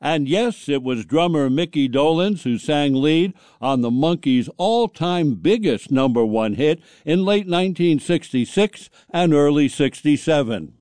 And yes, it was drummer Mickey Dolenz who sang lead on the Monkees' all-time biggest #1 hit in late 1966 and early '67.